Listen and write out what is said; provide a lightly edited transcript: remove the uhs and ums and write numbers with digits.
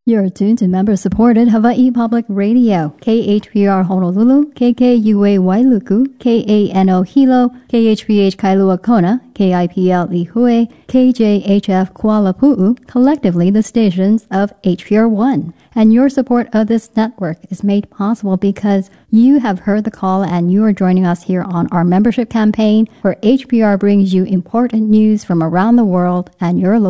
You're tuned to member-supported Hawaii Public Radio, KHPR Honolulu, KKUA Wailuku, KANO Hilo, KHPH Kailua Kona, KIPL Lihue, KJHF Kuala Pu'u, collectively the stations of HPR One. And your support of this network is made possible because you have heard the call and you are joining us here on our membership campaign where HPR brings you important news from around the world and your